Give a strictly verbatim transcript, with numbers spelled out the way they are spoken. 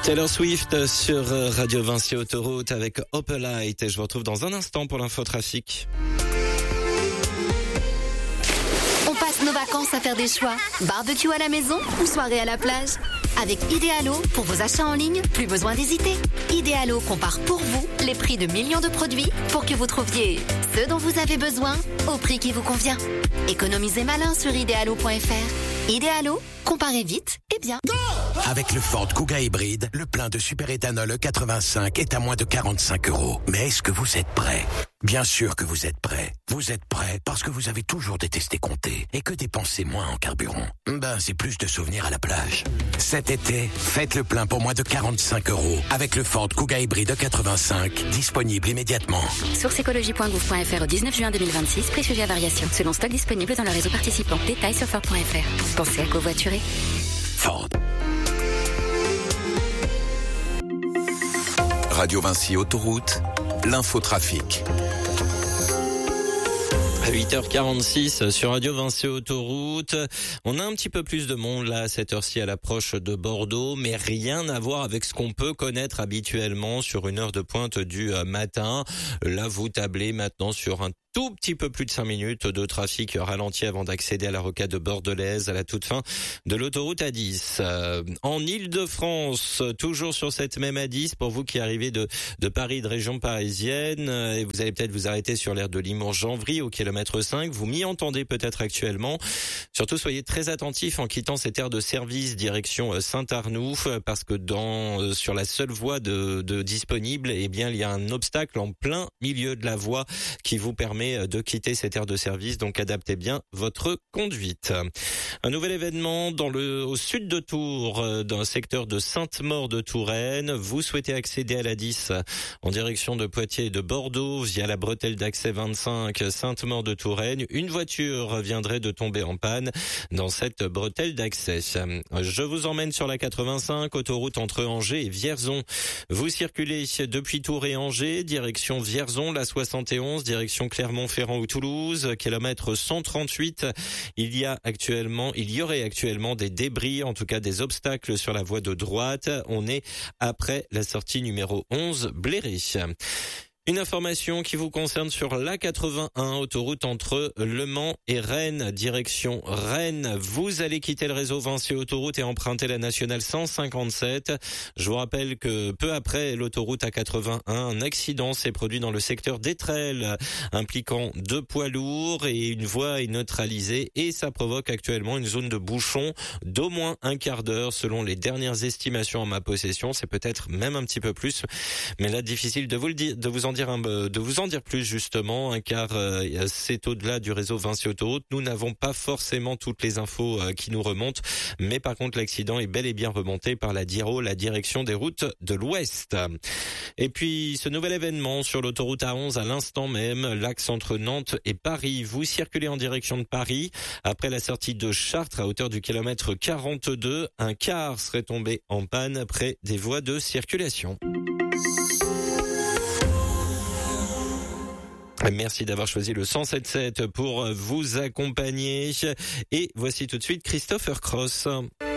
Taylor Swift sur Radio Vinci Autoroute avec Opelite et je vous retrouve dans un instant pour l'infotrafic. On passe nos vacances à faire des choix. Barbecue à la maison ou soirée à la plage? Avec Idealo, pour vos achats en ligne, plus besoin d'hésiter. Idealo compare pour vous les prix de millions de produits pour que vous trouviez ce dont vous avez besoin au prix qui vous convient. Économisez malin sur idealo point f r. Idealo, comparez vite et bien. Avec le Ford Kuga hybride, le plein de superéthanol E quatre-vingt-cinq est à moins de quarante-cinq euros. Mais est-ce que vous êtes prêts? Bien sûr que vous êtes prêts. Vous êtes prêts parce que vous avez toujours détesté compter et que dépenser moins en carburant, ben c'est plus de souvenirs à la plage. Cet été, faites le plein pour moins de quarante-cinq euros avec le Ford Kuga hybride E quatre-vingt-cinq, disponible immédiatement. Source écologie point gouv point f r au dix-neuf juin deux mille vingt-six, prix sujet à variation, selon stock disponible dans le réseau participant. Détails sur Ford point f r. Pensez à covoiturer. Ford. Radio Vinci Autoroute, l'infotrafic. À huit heures quarante-six sur Radio Vinci Autoroute. On a un petit peu plus de monde là à cette heure-ci à l'approche de Bordeaux, mais rien à voir avec ce qu'on peut connaître habituellement sur une heure de pointe du matin. Là, vous tablez maintenant sur un tout petit peu plus de cinq minutes de trafic ralenti avant d'accéder à la rocade bordelaise à la toute fin de l'autoroute A dix. Euh, en Île-de-France, toujours sur cette même A dix, pour vous qui arrivez de, de Paris, de région parisienne, euh, et vous allez peut-être vous arrêter sur l'aire de Limours-Janvry au kilomètre cinq, vous m'y entendez peut-être actuellement. Surtout, soyez très attentifs en quittant cette aire de service direction Saint-Arnoux, parce que dans euh, sur la seule voie de, de disponible, eh bien, il y a un obstacle en plein milieu de la voie qui vous permet de quitter cette aire de service, donc adaptez bien votre conduite. Un nouvel événement dans le au sud de Tours, dans le secteur de Sainte-Maure de Touraine. Vous souhaitez accéder à l'A dix en direction de Poitiers et de Bordeaux via la bretelle d'accès vingt-cinq Sainte-Maure de Touraine. Une voiture viendrait de tomber en panne dans cette bretelle d'accès. Je vous emmène sur la quatre-vingt-cinq, autoroute entre Angers et Vierzon. Vous circulez depuis Tours et Angers, direction Vierzon, la soixante et onze, direction Clermont Clermont-Ferrand ou Toulouse, kilomètre cent trente-huit. Il y a actuellement, il y aurait actuellement des débris, en tout cas des obstacles sur la voie de droite. On est après la sortie numéro onze, Bléré. Une information qui vous concerne sur l'A quatre-vingt-un, autoroute entre Le Mans et Rennes, direction Rennes. Vous allez quitter le réseau Vinci Autoroute et emprunter la nationale cent cinquante-sept. Je vous rappelle que peu après l'autoroute A quatre-vingt-un, un accident s'est produit dans le secteur d'Étrelles, impliquant deux poids lourds et une voie est neutralisée et ça provoque actuellement une zone de bouchon d'au moins un quart d'heure selon les dernières estimations en ma possession. C'est peut-être même un petit peu plus, mais là difficile de vous le dire, de vous en dire un, de vous en dire plus justement, car euh, c'est au-delà du réseau Vinci Autoroute. Nous n'avons pas forcément toutes les infos euh, qui nous remontent, mais par contre l'accident est bel et bien remonté par la DIRO, la direction des routes de l'Ouest. Et puis ce nouvel événement sur l'autoroute A onze à l'instant même, l'axe entre Nantes et Paris. Vous circulez en direction de Paris après la sortie de Chartres à hauteur du kilomètre quarante-deux. Un car serait tombé en panne près des voies de circulation. Merci d'avoir choisi le cent sept sept pour vous accompagner. Et voici tout de suite Christopher Cross.